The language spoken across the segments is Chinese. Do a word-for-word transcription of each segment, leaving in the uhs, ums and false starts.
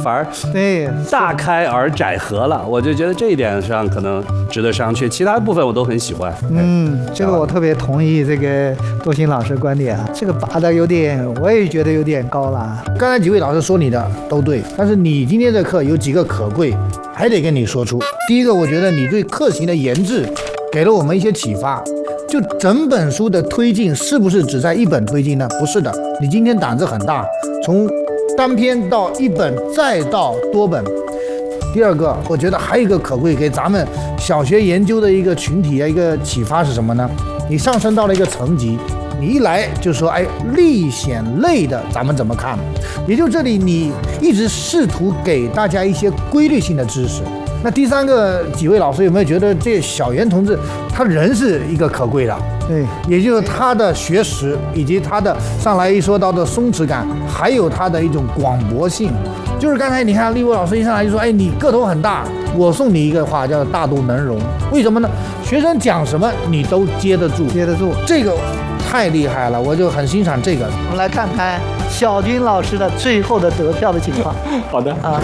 反而对大开而窄合了。我就觉得这一点上可能值得商榷，其他部分我都很喜欢。 嗯，这个我特别同意这个多星老师观点啊，这个拔的有点，我也觉得有点高了。 刚才几位老师说你的都对，但是你今天的课有几个可贵，还得跟你说出。第一个，我觉得你对课型的研制给了我们一些启发。就整本书的推进是不是只在一本推进呢？不是的，你今天胆子很大，从单篇到一本再到多本。第二个，我觉得还有一个可贵给咱们小学研究的一个群体的一个启发是什么呢？你上升到了一个层级，你一来就说，哎，历险类的咱们怎么看？也就这里你一直试图给大家一些规律性的知识。那第三个，几位老师有没有觉得这小袁同志他人是一个可贵的？ 对， 也就是他的学识以及他的上来一说到的松弛感，还有他的一种广博性。就是刚才你看立伟老师一上来就说，哎，你个头很大，我送你一个话叫大度能容。为什么呢？学生讲什么你都接得住， 接得住， 这个太厉害了，我就很欣赏这个。 我们来看看小军老师的最后的得票的情况。 好的啊。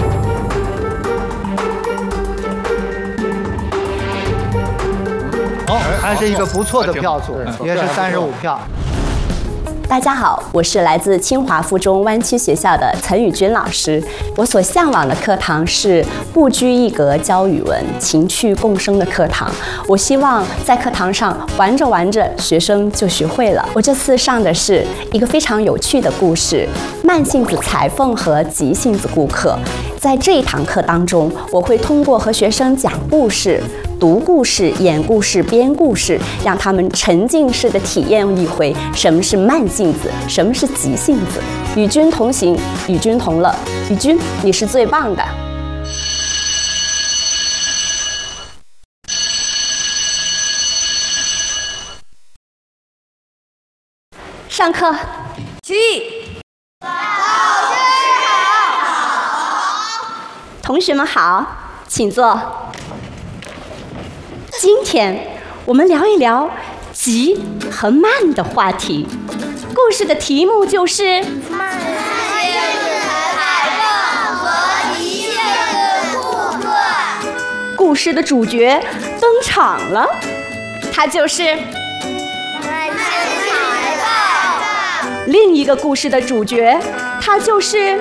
哦，还是一个不错的票数，也是三十五票。 大家好，我是来自清华附中湾区学校的岑宇君老师。我所向往的课堂是不拘一格教语文、情趣共生的课堂。我希望在课堂上玩着玩着，学生就学会了。我这次上的是一个非常有趣的故事——慢性子裁缝和急性子顾客。在这一堂课当中，我会通过和学生讲故事、读故事、演故事、编故事，让他们沉浸式的体验一回什么是慢性子，什么是急性子。与君同行，与君同乐。与君，你是最棒的。上课，起立。同学们好，请坐。今天我们聊一聊急和慢的话题。故事的题目就是慢性子裁缝和急性子顾客。 故事的主角登场了，他就是慢性子裁缝。 另一个故事的主角，他就是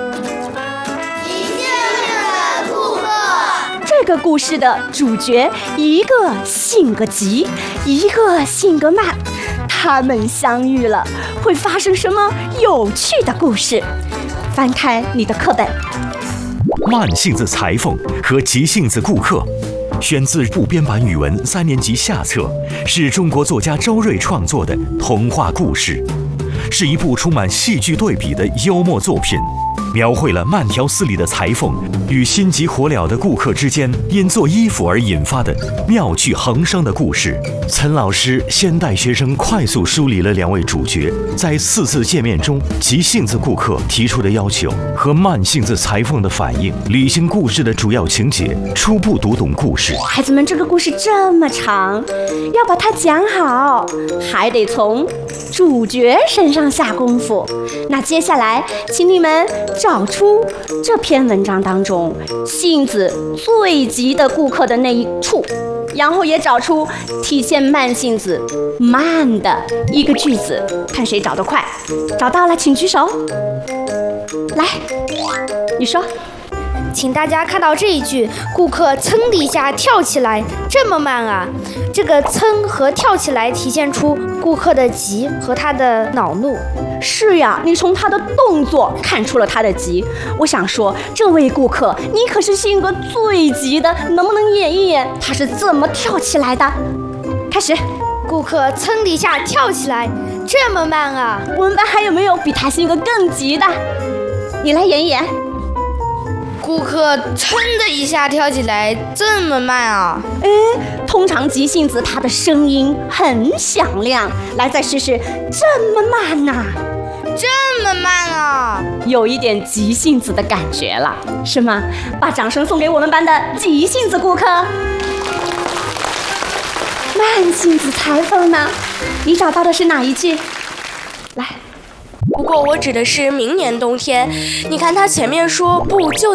这个故事的主角，一个性格急，一个性格慢，他们相遇了，会发生什么有趣的故事？翻开你的课本。 慢性子裁缝和急性子顾客，选自部编版语文三年级下册，是中国作家周瑞创作的童话故事，是一部充满戏剧对比的幽默作品。描绘了慢条斯理的裁缝与心急火燎的顾客之间因做衣服而引发的妙趣横生的故事。岑老师先带学生快速梳理了两位主角在四次见面中急性子顾客提出的要求和慢性子裁缝的反应，理清故事的主要情节，初步读懂故事。 孩子们，这个故事这么长，要把它讲好，还得从主角身上下功夫。那接下来，请你们找出这篇文章当中性子最急的顾客的那一处，然后也找出体现慢性子慢的一个句子，看谁找得快。找到了请举手。来，你说。 请大家看到这一句，顾客噌的一下跳起来，这么慢啊！这个噌和跳起来体现出顾客的急和他的恼怒。 是呀，你从他的动作看出了他的急。我想说，这位顾客，你可是性格最急的，能不能演一演他是怎么跳起来的？开始。 顾客噌的一下跳起来，这么慢啊！ 我们班还有没有比他性格更急的？你来演一演。 顾客噌的一下跳起来，这么慢啊！ 哎，通常急性子他的声音很响亮，来再试试，这么慢呐、啊， 这么慢啊， 有一点急性子的感觉了，是吗？把掌声送给我们班的急性子顾客。慢性子裁缝呢？你找到的是哪一句？来。 不过我指的是明年冬天，你看他前面说不就